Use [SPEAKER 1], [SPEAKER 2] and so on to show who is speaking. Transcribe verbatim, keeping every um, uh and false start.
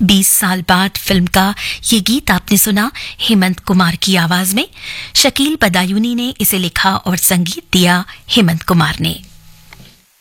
[SPEAKER 1] बीस साल बाद फिल्म का ये गीत आपने सुना हेमंत कुमार की आवाज में। शकील बदायूनी ने इसे लिखा और संगीत दिया हेमंत कुमार ने।